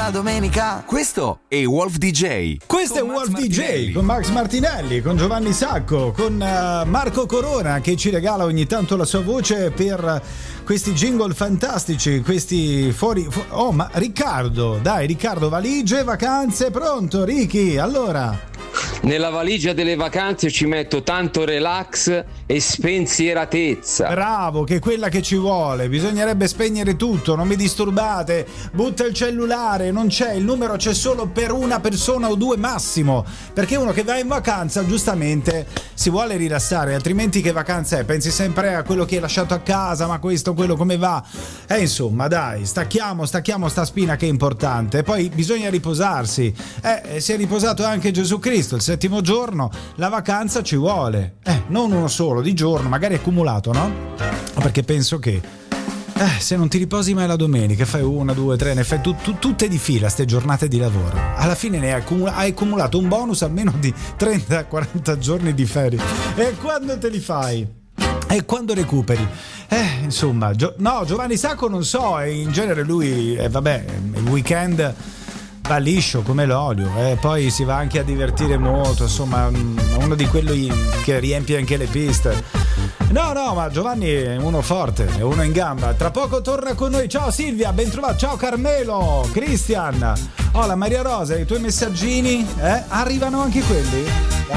la domenica. Questo è Wolf DJ. Questo è Wolf DJ con Max Martinelli, con Giovanni Sacco, con Marco Corona che ci regala ogni tanto la sua voce per questi jingle fantastici, questi fuori. Oh, ma Riccardo, dai Riccardo, valigie, vacanze, pronto Ricky? Allora. Nella valigia delle vacanze ci metto tanto relax e spensieratezza. Bravo, che è quella che ci vuole. Bisognerebbe spegnere tutto, non mi disturbate. Butta il cellulare, non c'è, il numero c'è solo per una persona o due massimo. Perché uno che va in vacanza giustamente si vuole rilassare, altrimenti che vacanza è? Pensi sempre a quello che hai lasciato a casa, ma questo, quello come va? Insomma, dai, stacchiamo sta spina che è importante. E poi bisogna riposarsi. Si è riposato anche Gesù Cristo, il 7° giorno, la vacanza ci vuole. Non uno solo di giorno, magari accumulato, no? Perché penso che se non ti riposi mai la domenica, fai 1, 2, 3, ne fai tutte di fila ste giornate di lavoro, alla fine ne hai accumulato un bonus almeno di 30-40 giorni di ferie. E quando te li fai? E quando recuperi? Insomma, Giovanni Sacco non so, in genere lui, il weekend va liscio come l'olio, poi si va anche a divertire molto, insomma, uno di quelli che riempie anche le piste. No, ma Giovanni è uno forte, è uno in gamba. Tra poco torna con noi. Ciao Silvia, ben trovato. Ciao Carmelo, Cristian. La Maria Rosa, i tuoi messaggini arrivano anche quelli?